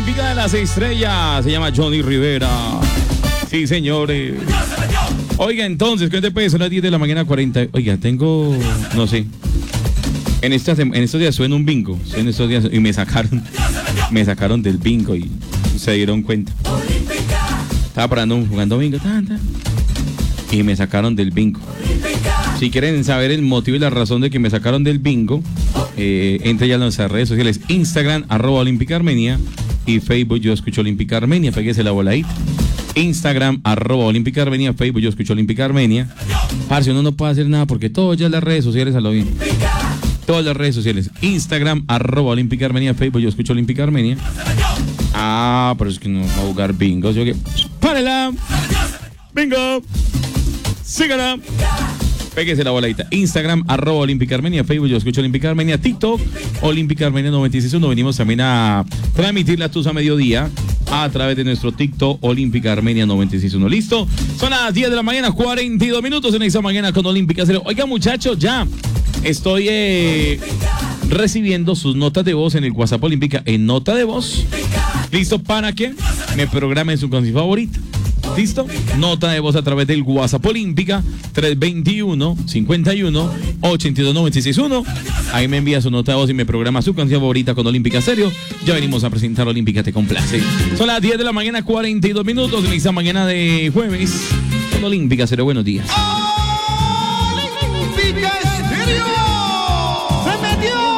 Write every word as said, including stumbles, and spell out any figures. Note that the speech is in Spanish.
Olímpica de las Estrellas. Se llama Johnny Rivera. Sí, señores. Oiga, entonces, ¿qué te puede? Son las diez de la mañana, cuarenta. Oiga, tengo, no sé. En, estas, en estos días suena un bingo. En estos días, y me sacaron, me sacaron del bingo y se dieron cuenta. Estaba parando jugando bingo. Tan, tan, y me sacaron del bingo. Si quieren saber el motivo y la razón de que me sacaron del bingo, eh, entre ya en nuestras redes sociales, Instagram, arroba Olímpica Armenia, y Facebook, Yo Escucho Olímpica Armenia. Péguese la voladita. Instagram, arroba Olímpica Armenia, Facebook, Yo Escucho Olímpica Armenia. Parce, uno no puede hacer nada porque todo ya en las redes sociales a lo bien. Todas las redes sociales. Instagram, arroba Olímpica Armenia, Facebook, Yo Escucho Olímpica Armenia. Ah, pero es que no va a jugar bingo. Yo que. ¡Párela! ¡Bingo! ¡Sígala! Péguese la voladita. Instagram, arroba Olímpica Armenia, Facebook, Yo Escucho Olímpica Armenia, TikTok, Olímpica Armenia noventa y seis punto uno. Venimos también a transmitir la Tusa a mediodía a través de nuestro TikTok, Olímpica Armenia noventa y seis punto uno. ¿Listo? Son las diez de la mañana, cuarenta y dos minutos en esta mañana con Olímpica Cero. Oiga, muchachos, ya estoy eh, recibiendo sus notas de voz en el WhatsApp Olímpica en nota de voz. ¿Listo? Para que me programen su canción favorita. ¿Listo? Nota de voz a través del WhatsApp Olímpica tres dos uno, cinco uno, ocho dos nueve seis uno. Ahí me envía su nota de voz y me programa su canción favorita con Olímpica Stereo. Ya venimos a presentar Olímpica Te Complace. Son las diez de la mañana, cuarenta y dos minutos en esta mañana de jueves con Olímpica Stereo. Buenos días.